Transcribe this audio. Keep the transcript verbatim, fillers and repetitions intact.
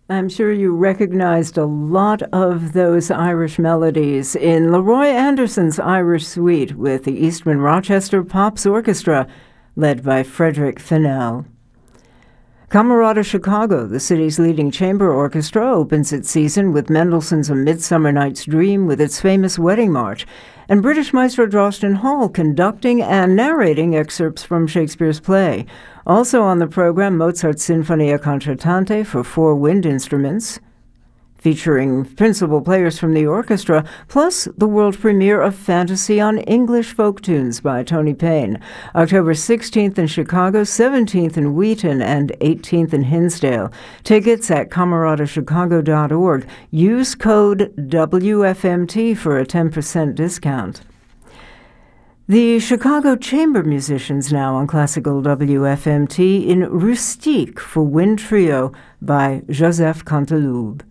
I'm sure you recognized a lot of those Irish melodies in Leroy Anderson's Irish Suite with the Eastman Rochester Pops Orchestra, led by Frederick Fennell. Camerata Chicago, the city's leading chamber orchestra, opens its season with Mendelssohn's A Midsummer Night's Dream with its famous wedding march, and British maestro Drosten Hall conducting and narrating excerpts from Shakespeare's play. Also on the program, Mozart's Sinfonia Concertante for four wind instruments, featuring principal players from the orchestra, plus the world premiere of Fantasy on English Folk Tunes by Tony Payne. October sixteenth in Chicago, seventeenth in Wheaton, and eighteenth in Hinsdale. Tickets at camerata chicago dot org. Use code W F M T for a ten percent discount. The Chicago Chamber Musicians now on Classical W F M T in Rustique for Wind Trio by Joseph Canteloube.